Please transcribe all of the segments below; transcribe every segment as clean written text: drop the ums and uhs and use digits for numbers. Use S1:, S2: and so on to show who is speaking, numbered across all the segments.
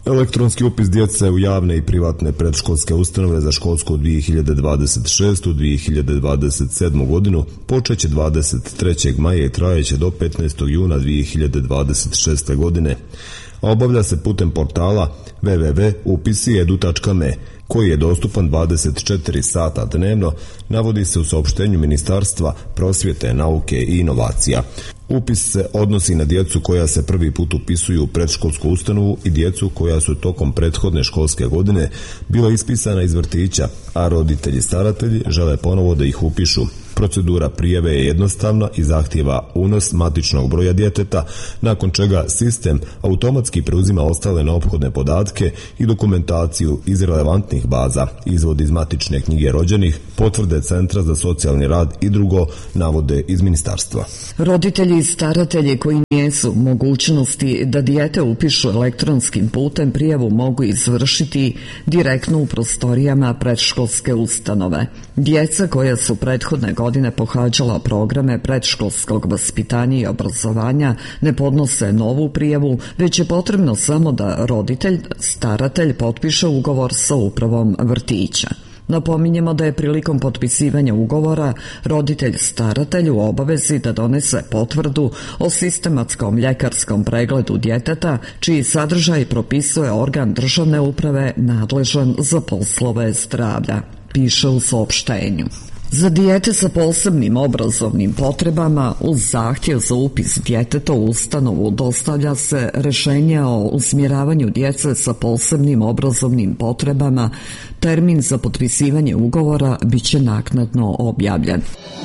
S1: Elektronski upis djece u javne i privatne predškolske ustanove za školsku 2026-2027 godinu počeće 23. maja i trajeće do 15. juna 2026. godine. Obavlja se putem portala www.upisi.edu.me koji je dostupan 24 sata dnevno, navodi se u saopštenju Ministarstva prosvjete, nauke i inovacija. Upis se odnosi na djecu koja se prvi put upisuju u predškolsku ustanovu i djecu koja su tokom prethodne školske godine bila ispisana iz vrtića, a roditelji staratelji žele ponovo da ih upišu. Procedura prijave je jednostavna i zahtijeva unos matičnog broja djeteta, nakon čega sistem automatski preuzima ostale neophodne podatke i dokumentaciju iz relevantnih baza, izvod iz matične knjige rođenih, potvrde Centra za socijalni rad i drugo, navode iz ministarstva.
S2: Roditelji i staratelji koji nisu u mogućnosti da dijete upišu elektronskim putem prijavu mogu izvršiti direktno u prostorijama predškolske ustanove. Djeca koja su prethodne godine pohađala programe predškolskog vaspitanja i obrazovanja ne podnose novu prijavu, već je potrebno samo da roditelj, staratelj potpiše ugovor sa upravom vrtića. Napominjemo da je prilikom potpisivanja ugovora roditelj staratelj u obavezi da donese potvrdu o sistematskom ljekarskom pregledu djeteta, čiji sadržaj propisuje organ državne uprave nadležan za poslove zdravlja, piše u saopštenju. Za dijete sa posebnim obrazovnim potrebama uz zahtjev za upis djeteta u ustanovu dostavlja se rješenje o usmjeravanju djece sa posebnim obrazovnim potrebama. Termin za potpisivanje ugovora biće naknadno objavljen.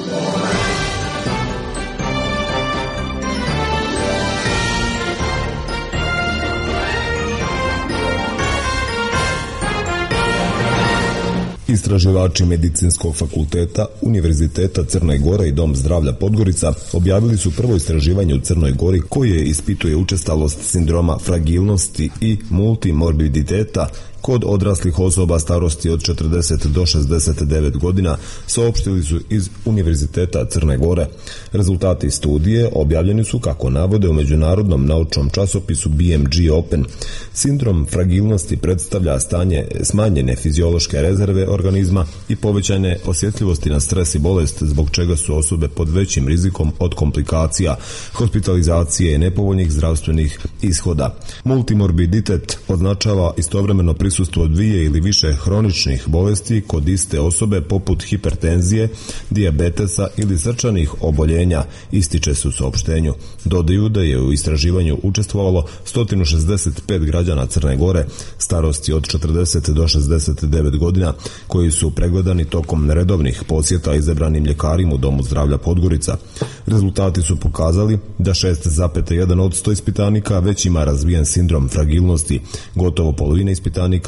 S1: Istraživači Medicinskog fakulteta Univerziteta Crne Gore i Dom zdravlja Podgorica objavili su prvo istraživanje u Crnoj Gori koje ispituje učestalost sindroma fragilnosti i multimorbiditeta kod odraslih osoba starosti od 40 do 69 godina, saopštili su iz Univerziteta Crne Gore. Rezultati studije objavljeni su, kako navode, u međunarodnom naučnom časopisu BMG Open. Sindrom fragilnosti predstavlja stanje smanjene fiziološke rezerve organizma i povećane osjetljivosti na stres i bolest, zbog čega su osobe pod većim rizikom od komplikacija, hospitalizacije i nepovoljnih zdravstvenih ishoda. Multimorbiditet označava istovremeno prisustvo dvije ili više hroničnih bolesti kod iste osobe, poput hipertenzije, dijabetesa ili srčanih oboljenja, ističe se u saopštenju. Dodaju da je u istraživanju učestvovalo 165 građana Crne Gore starosti od 40 do 69 godina koji su pregledani tokom redovnih posjeta izabranim ljekarima u Domu zdravlja Podgorica. Rezultati su pokazali da 6,1% ispitanika već ima razvijen sindrom fragilnosti. Gotovo polovina ispitanika,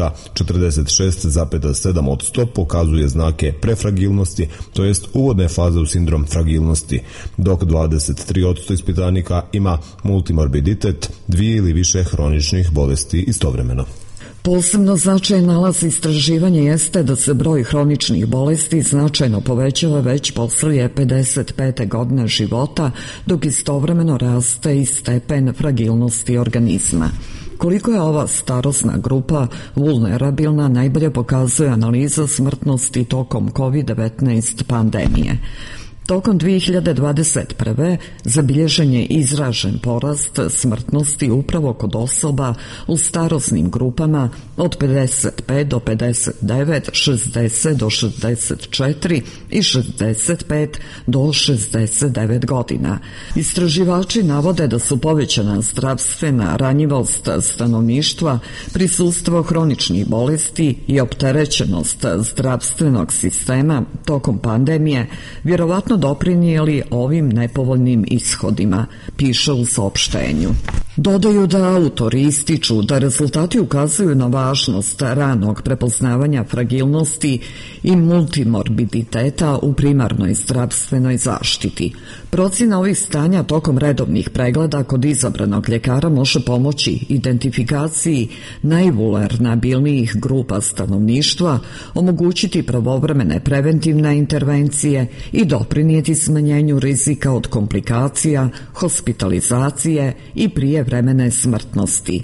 S1: 46,7%, pokazuje znake prefragilnosti, to jest uvodne faze u sindrom fragilnosti, dok 23% ispitanika ima multimorbiditet, dvije ili više hroničnih bolesti istovremeno.
S2: Posebno značajan nalaz istraživanja jeste da se broj hroničnih bolesti značajno povećava već poslije 55. godine života, dok istovremeno raste i stepen fragilnosti organizma. Koliko je ova starosna grupa vulnerabilna najbolje pokazuje analiza smrtnosti tokom COVID-19 pandemije. Tokom 2021. zabilježen je izražen porast smrtnosti upravo kod osoba u starosnim grupama od 55 do 59, 60 do 64 i 65 do 69 godina. Istraživači navode da su povećana zdravstvena ranjivost stanovništva, prisustvo hroničnih bolesti i opterećenost zdravstvenog sistema tokom pandemije vjerovatno doprinijeli ovim nepovoljnim ishodima, piše u saopštenju. Dodaju da autori ističu da rezultati ukazuju na važnost ranog prepoznavanja fragilnosti i multimorbiditeta u primarnoj zdravstvenoj zaštiti. Procjena ovih stanja tokom redovnih pregleda kod izabranog ljekara može pomoći identifikaciji najvulnerabilnijih grupa stanovništva, omogućiti pravovremene preventivne intervencije i doprinijeti smanjenju rizika od komplikacija, hospitalizacije i prijevremene smrtnosti.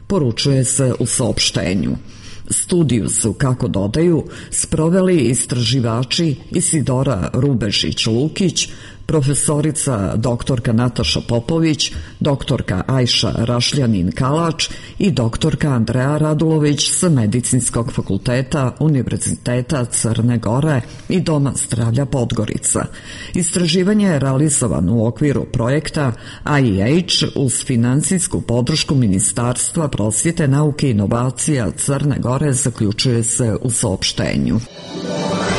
S2: poručuje se u saopštenju. Studiju su, kako dodaju, sproveli istraživači Isidora Rubešić-Lukić, profesorica doktorka Nataša Popović, doktorka Ajša Rašljanin-Kalač i doktorka Andreja Radulović sa Medicinskog fakulteta Univerziteta Crne Gore i Doma zdravlja Podgorica. Istraživanje je realizovano u okviru projekta IEH uz financijsku podršku Ministarstva prosvjete, nauke i inovacija Crne Gore, zaključuje se u saopštenju.